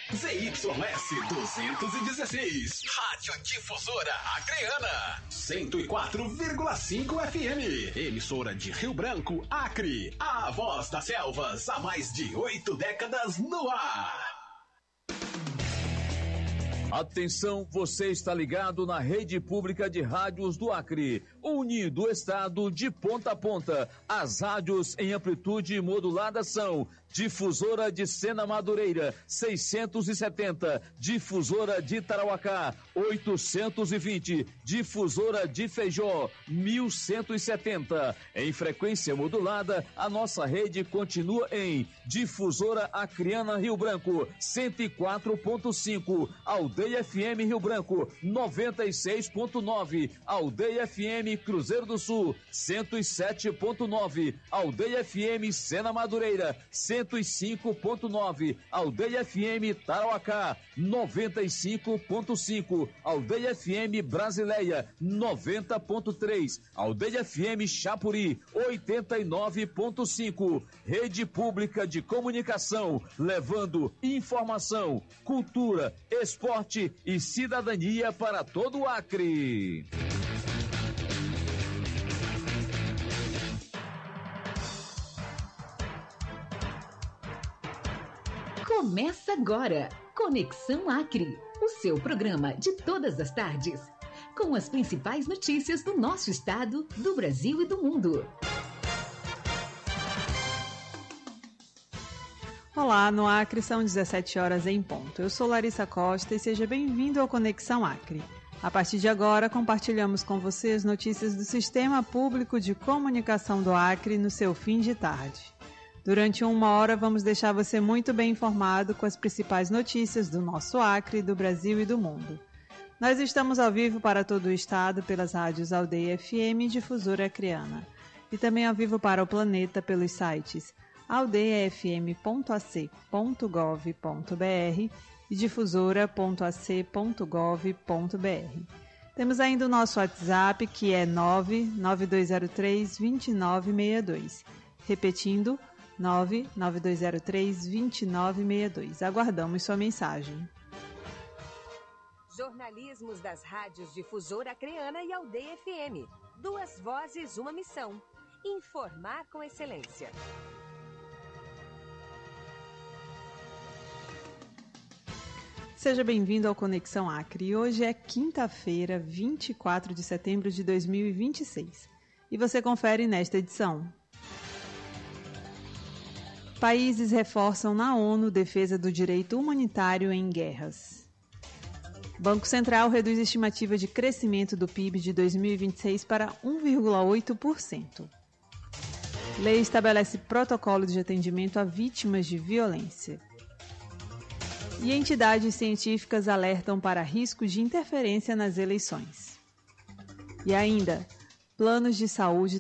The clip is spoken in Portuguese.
ZYS 216, Rádio Difusora Acreana, 104,5 FM, emissora de Rio Branco, Acre, a voz das selvas, há mais de 8 décadas no ar. Atenção, você está ligado na rede pública de rádios do Acre, unindo o estado de ponta a ponta. As rádios em amplitude modulada são Difusora de Sena Madureira, 670, Difusora de Tarauacá, 820, Difusora de Feijó, 1170. Em frequência modulada, a nossa rede continua em Difusora Acreana Rio Branco, 104.5, Aldeia FM Rio Branco, 96.9, Aldeia FM Cruzeiro do Sul, 107.9, Aldeia FM Sena Madureira, 105.9, Aldeia FM Tarauacá, 95.5, Aldeia FM Brasileia, 90.3, Aldeia FM Chapuri, 89.5, Rede Pública de Comunicação, levando informação, cultura, esporte e cidadania para todo o Acre. Começa agora, Conexão Acre, o seu programa de todas as tardes, com as principais notícias do nosso estado, do Brasil e do mundo. Olá, no Acre são 17 horas em ponto. Eu sou Larissa Costa e seja bem-vindo ao Conexão Acre. A partir de agora, compartilhamos com você as notícias do Sistema Público de Comunicação do Acre no seu fim de tarde. Durante 1 hora, vamos deixar você muito bem informado com as principais notícias do nosso Acre, do Brasil e do mundo. Nós estamos ao vivo para todo o estado pelas rádios Aldeia FM e Difusora Acreana, e também ao vivo para o planeta pelos sites aldeiafm.ac.gov.br e difusora.ac.gov.br. Temos ainda o nosso WhatsApp, que é 99203-2962. Repetindo, 99203-2962. Aguardamos sua mensagem. Jornalismos das rádios Difusora Acreana e Aldeia FM. 2 vozes, uma missão. Informar com excelência. Seja bem-vindo ao Conexão Acre. Hoje é quinta-feira, 24 de setembro de 2026. E você confere nesta edição. Países reforçam na ONU defesa do direito humanitário em guerras. Banco Central reduz a estimativa de crescimento do PIB de 2026 para 1,8%. Lei estabelece protocolo de atendimento a vítimas de violência. E entidades científicas alertam para riscos de interferência nas eleições. E ainda, planos de saúde